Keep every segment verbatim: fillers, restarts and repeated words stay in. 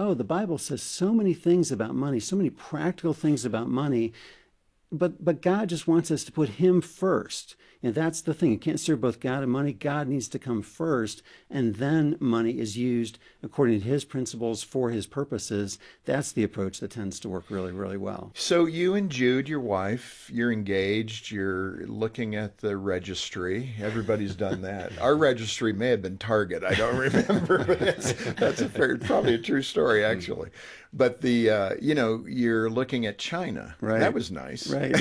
oh, the Bible says so many things about money, so many practical things about money, but but God just wants us to put him first. And that's the thing. You can't serve both God and money. God needs to come first, and then money is used according to his principles for his purposes. That's the approach that tends to work really, really well. So you and Jude, your wife, you're engaged. You're looking at the registry. Everybody's done that. Our registry may have been Target. I don't remember. that's, that's a fair, probably a true story, actually. But the, uh, you know, you're looking at China. Right. That was nice. Right.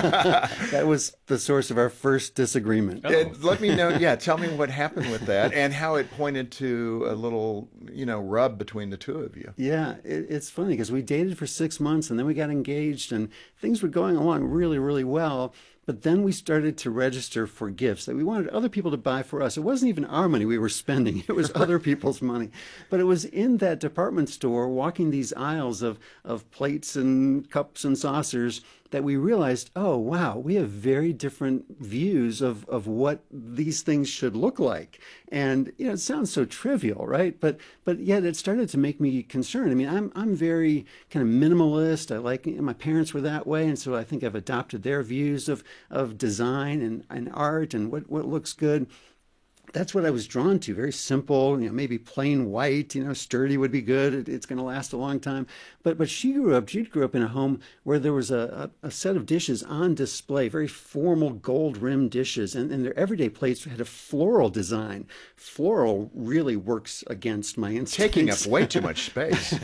That was the source of our first disagreement. Oh. And let me know, yeah, tell me what happened with that and how it pointed to a little, you know, rub between the two of you. Yeah, it, it's funny because we dated for six months and then we got engaged and things were going along really, really well. But then we started to register for gifts that we wanted other people to buy for us. It wasn't even our money we were spending. It was other people's money. But it was in that department store, walking these aisles of, of plates and cups and saucers, that we realized, oh, wow, we have very different views of, of what these things should look like. And, you know, it sounds so trivial, right? But but yet it started to make me concerned. I mean, I'm I'm very kind of minimalist. I like, my parents were that way. And so I think I've adopted their views of, of design and, and art and what, what looks good. That's what I was drawn to. Very simple, you know, maybe plain white, you know, sturdy would be good. It, it's going to last a long time. But but she grew up, Jude grew up in a home where there was a, a, a set of dishes on display, very formal gold rimmed dishes. And, and their everyday plates had a floral design. Floral really works against my instincts. Taking up way too much space.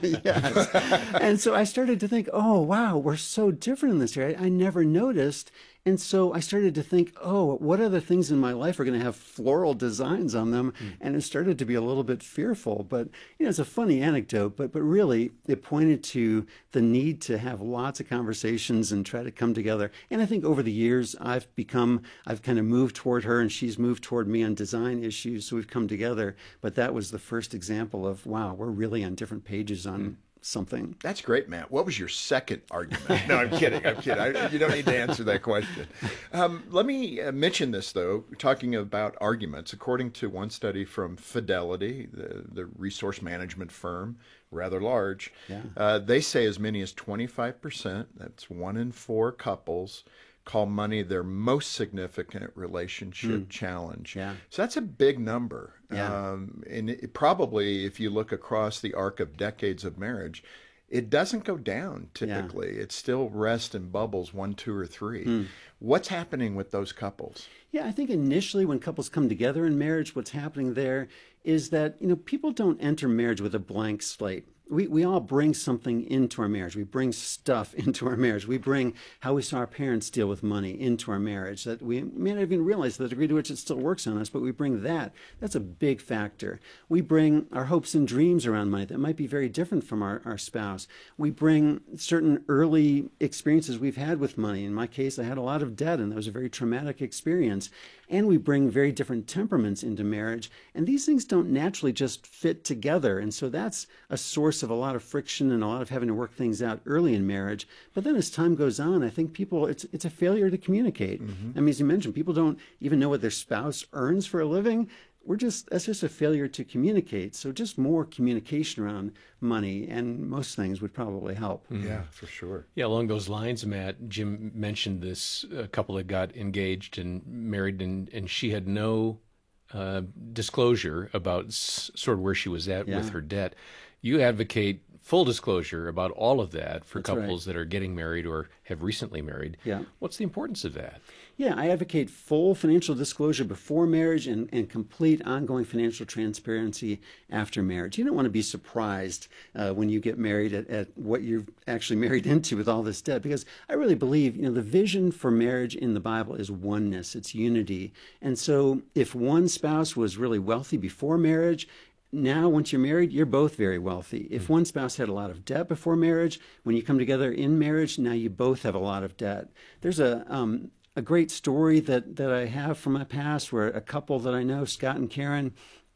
Yes. And so I started to think, oh, wow, we're so different in this area. I never noticed. And so I started to think, oh, what other things in my life are going to have floral designs on them? Mm. And it started to be a little bit fearful. But, you know, it's a funny anecdote, but but really it pointed to the need to have lots of conversations and try to come together. And I think over the years, I've become, I've kind of moved toward her and she's moved toward me on design issues. So we've come together. But that was the first example of, wow, we're really on different pages on mm. something. That's great, Matt. What was your second argument? No, I'm kidding. I'm kidding. I, you don't need to answer that question. Um, let me uh, mention this, though, talking about arguments. According to one study from Fidelity, the, the resource management firm, rather large, yeah. uh, they say as many as twenty-five percent, that's one in four couples, call money their most significant relationship mm. challenge. Yeah. So that's a big number. Yeah. Um, and it, probably if you look across the arc of decades of marriage, it doesn't go down typically. Yeah. It still rests in bubbles, one, two, or three. Mm. What's happening with those couples? Yeah, I think initially when couples come together in marriage, what's happening there is that, you know, people don't enter marriage with a blank slate. We we all bring something into our marriage. We bring stuff into our marriage. We bring how we saw our parents deal with money into our marriage that we may not even realize the degree to which it still works on us, but we bring that. That's a big factor. We bring our hopes and dreams around money that might be very different from our, our spouse. We bring certain early experiences we've had with money. In my case, I had a lot of debt, and that was a very traumatic experience. And we bring very different temperaments into marriage. And these things don't naturally just fit together. And so that's a source of a lot of friction and a lot of having to work things out early in marriage. But then as time goes on, I think people, it's it's a failure to communicate. Mm-hmm. I mean, as you mentioned, people don't even know what their spouse earns for a living. We're just, that's just a failure to communicate. So just more communication around money and most things would probably help. Mm-hmm. Yeah, for sure. Yeah, along those lines, Matt, Jim mentioned this uh, couple that got engaged and married, and, and she had no uh, disclosure about s- sort of where she was at yeah. with her debt. You advocate full disclosure about all of that for That's couples right. that are getting married or have recently married. Yeah. What's the importance of that? Yeah, I advocate full financial disclosure before marriage and, and complete ongoing financial transparency after marriage. You don't want to be surprised uh, when you get married at, at what you're actually married into with all this debt, because I really believe, you know, the vision for marriage in the Bible is oneness, it's unity. And so if one spouse was really wealthy before marriage, now, once you're married, you're both very wealthy. If one spouse had a lot of debt before marriage, when you come together in marriage, now you both have a lot of debt. There's a um, a great story that, that I have from my past where a couple that I know, Scott and Karen,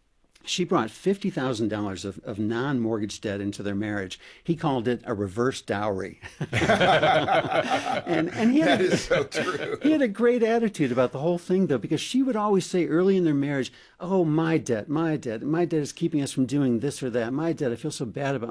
she brought fifty thousand dollars of, of non-mortgage debt into their marriage. He called it a reverse dowry. and, and he had that a, is so true. He had a great attitude about the whole thing, though, because she would always say early in their marriage, oh, my debt, my debt, my debt is keeping us from doing this or that. My debt, I feel so bad about